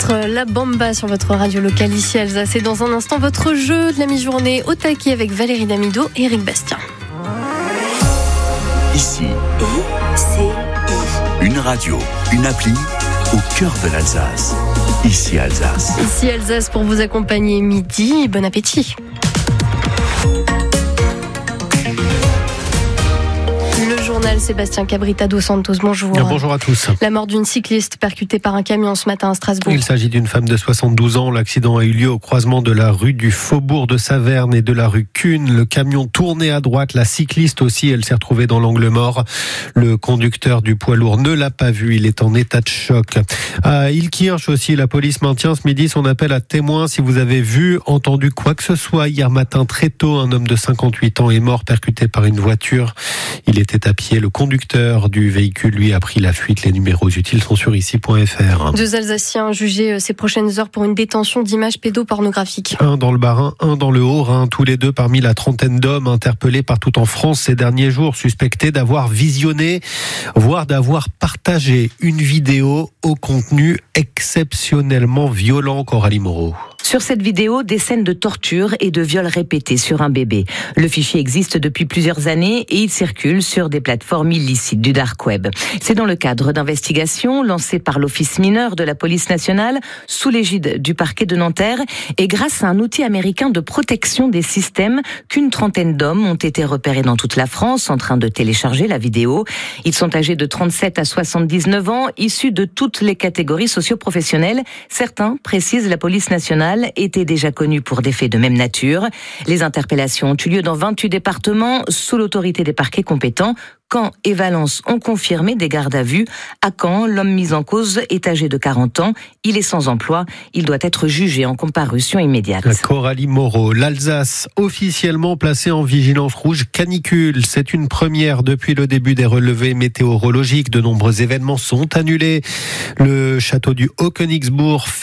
titre La Bamba sur votre radio locale ici à Alsace. Et dans un instant, votre jeu de la mi-journée au taquet avec Valérie Damido et Eric Bastien. Ici, une radio, une appli au cœur de l'Alsace. Ici Alsace. Ici Alsace pour vous accompagner midi. Bon appétit. Le journal Sébastien Cabrita dos Santos, bonjour. Bonjour à tous. La mort d'une cycliste percutée par un camion ce matin à Strasbourg. Il s'agit d'une femme de 72 ans. L'accident a eu lieu au croisement de la rue du Faubourg de Saverne et de la rue Kuhn. Le camion tournait à droite. La cycliste aussi, elle s'est retrouvée dans l'angle mort. Le conducteur du poids lourd ne l'a pas vue. Il est en état de choc. À Ilkirch aussi, la police maintient ce midi son appel à témoins. Si vous avez vu, entendu quoi que ce soit hier matin très tôt, un homme de 58 ans est mort percuté par une voiture. Il était à pied. Le conducteur du véhicule, lui, a pris la fuite. Les numéros utiles sont sur ici.fr. 2 Alsaciens jugés ces prochaines heures pour une détention d'images pédopornographiques. Un dans le Bas-Rhin, un dans le Haut-Rhin, tous les deux parmi la trentaine d'hommes interpellés partout en France ces derniers jours, suspectés d'avoir visionné, voire d'avoir partagé une vidéo au contenu exceptionnellement violent. Coralie Moreau. Sur cette vidéo, des scènes de torture et de viols répétés sur un bébé. Le fichier existe depuis plusieurs années et il circule sur des plateformes illicites du dark web. C'est dans le cadre d'investigations lancées par l'Office mineur de la police nationale sous l'égide du parquet de Nanterre et grâce à un outil américain de protection des systèmes qu'une trentaine d'hommes ont été repérés dans toute la France en train de télécharger la vidéo. Ils sont âgés de 37 à 79 ans, issus de toutes les catégories socio-professionnelles. Certains, précise la police nationale, étaient déjà connus pour des faits de même nature. Les interpellations ont eu lieu dans 28 départements sous l'autorité des parquets compétents. Caen et Valence ont confirmé des gardes à vue. À Caen, l'homme mis en cause est âgé de 40 ans. Il est sans emploi. Il doit être jugé en comparution immédiate. Coralie Moreau. L'Alsace officiellement placée en vigilance rouge canicule. C'est une première depuis le début des relevés météorologiques. De nombreux événements sont annulés. Le château du Haut-Königsbourg